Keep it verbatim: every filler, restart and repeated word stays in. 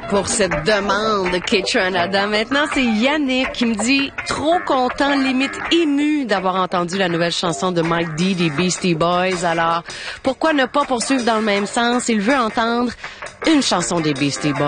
pour cette demande de Kaytranada. Maintenant, c'est Yannick qui me dit trop content, limite ému d'avoir entendu la nouvelle chanson de Mike D des Beastie Boys. Alors, pourquoi ne pas poursuivre dans le même sens? Il veut entendre une chanson des Beastie Boys.